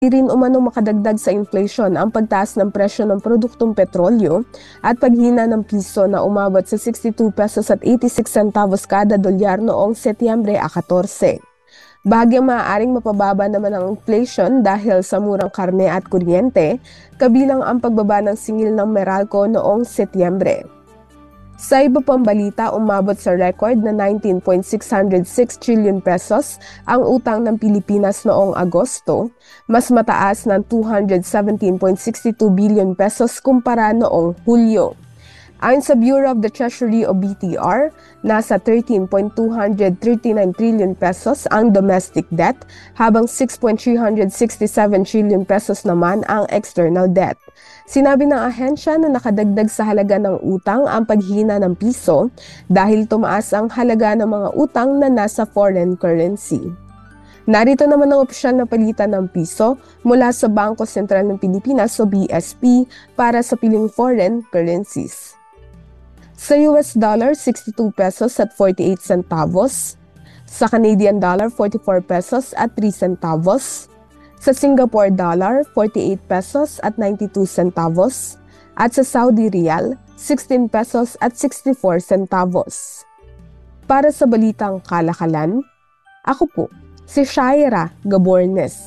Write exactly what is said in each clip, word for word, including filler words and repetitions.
Hindi rin umano makadagdag sa inflation ang pagtaas ng presyo ng produktong petrolyo at paghina ng piso na umabot sa sixty-two pesos at eighty-six centavos kada dolyar noong Setyembre fourteen. Bahagyang maaaring mapababa naman ang inflation dahil sa murang karne at kuryente, kabilang ang pagbaba ng singil ng Meralco noong Setyembre. Sa iba pang balita, umabot sa record na nineteen point six zero six trillion pesos ang utang ng Pilipinas noong Agosto, mas mataas ng two hundred seventeen point six two billion pesos kumpara noong Hulyo. Ayon sa Bureau of the Treasury o B T R, nasa thirteen point two three nine trillion pesos ang domestic debt, habang six point three six seven trillion pesos naman ang external debt. Sinabi ng ahensya na nakadagdag sa halaga ng utang ang paghina ng piso dahil tumaas ang halaga ng mga utang na nasa foreign currency. Narito naman ang opisyal na palitan ng piso mula sa Bangko Sentral ng Pilipinas o B S P para sa piling foreign currencies. Sa U S dollar, sixty-two pesos at forty-eight centavos. Sa Canadian dollar, forty-four pesos at three centavos. Sa Singapore dollar, forty-eight pesos at ninety-two centavos. At sa Saudi Riyal, sixteen pesos at sixty-four centavos. Para sa balitang kalakalan, ako po, si Shaira Gabornes.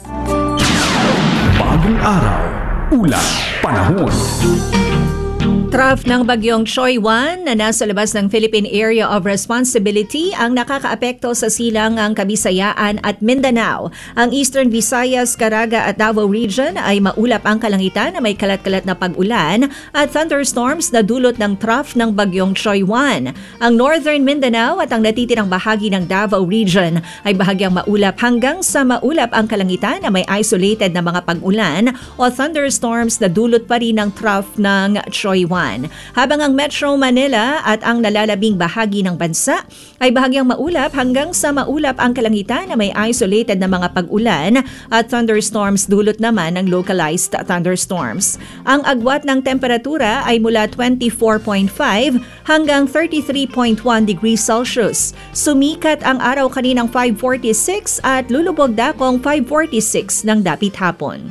Bagong araw, ulat, panahon. Trough ng bagyong Choy one na nasa labas ng Philippine Area of Responsibility ang nakakaapekto sa silangang Kabisayaan at Mindanao. Ang Eastern Visayas, Caraga at Davao Region ay maulap ang kalangitan na may kalat-kalat na pag-ulan at thunderstorms na dulot ng trough ng bagyong Choy one. Ang Northern Mindanao at ang natitirang bahagi ng Davao Region ay bahagyang maulap hanggang sa maulap ang kalangitan na may isolated na mga pag-ulan o thunderstorms na dulot pa rin ng trough ng Choy one. Habang ang Metro Manila at ang nalalabing bahagi ng bansa ay bahagyang maulap hanggang sa maulap ang kalangitan na may isolated na mga pag-ulan at thunderstorms dulot naman ng localized thunderstorms. Ang agwat ng temperatura ay mula twenty-four point five hanggang thirty-three point one degrees Celsius. Sumikat ang araw kaninang five forty-six at lulubog dakong five forty-six ng dapit hapon.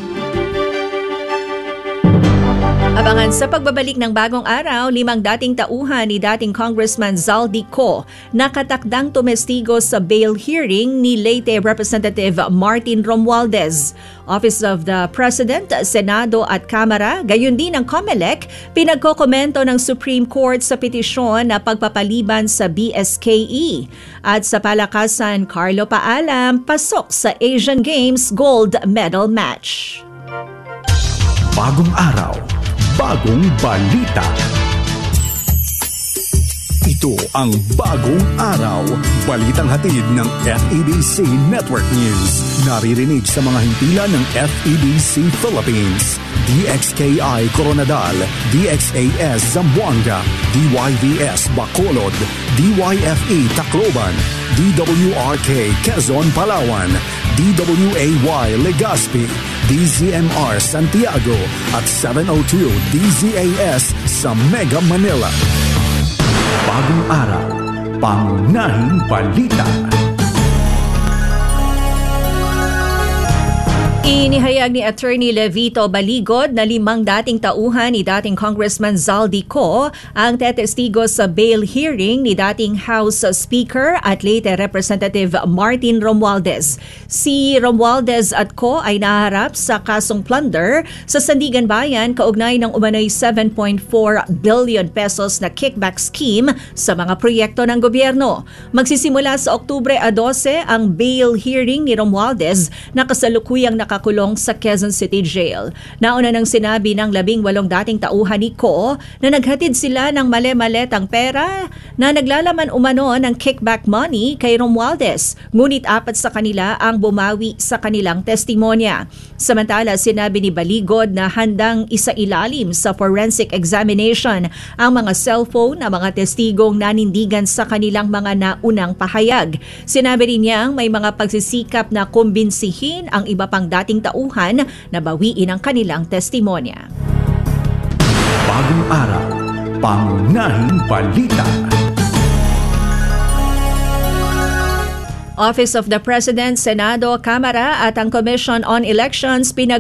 Abangan sa pagbabalik ng bagong araw, limang dating tauhan ni dating Congressman Zaldy Co nakatakdang tumestigo sa bail hearing ni Leyte Representative Martin Romualdez. Office of the President, Senado at Kamara, gayon din ang COMELEC, pinagkokomento ng Supreme Court sa petisyon na pagpapaliban sa B S K E. At sa palakasan, Carlo Paalam, pasok sa Asian Games Gold Medal Match. Bagong araw, bagong balita. Ito ang Bagong Araw, balitang hatid ng F E B C Network News. Naririnig sa mga himpilan ng F E B C Philippines, D X K I Coronadal, D X A S Zamboanga, D Y V S Bacolod, D Y F E Tacloban, D W R K Quezon, Palawan, D W A Y Legazpi, D Z M R Santiago at seven oh two D Z A S sa Mega Manila. Bagong araw, pangunahing balita. Inihayag ni Attorney Levito Baligod na limang dating tauhan ni dating Congressman Zaldy Co ang tetestigo sa bail hearing ni dating House Speaker at Leyte Representative Martin Romualdez. Si Romualdez at Co ay naharap sa kasong plunder sa Sandigan Bayan kaugnay ng umano'y seven point four billion pesos na kickback scheme sa mga proyekto ng gobyerno. Magsisimula sa Oktubre twelve ang bail hearing ni Romualdez na kasalukuyang naka Nakakulong sa Quezon City Jail. Nauna nang sinabi ng labing walong dating tauhan ni Co na naghatid sila ng male-maletang pera na naglalaman umano ng kickback money kay Romualdez, ngunit apat sa kanila ang bumawi sa kanilang testimonya. Samantala, sinabi ni Baligod na handang isailalim sa forensic examination ang mga cellphone na mga testigong nanindigan sa kanilang mga naunang pahayag. Sinabi rin niyang may mga pagsisikap na kumbinsihin ang iba pang dating tauhan na bawiin ang kanilang testimonya. Bagong araw, pangunahing balita. Office of the President, Senado, Kamara at ang Commission on Elections pinag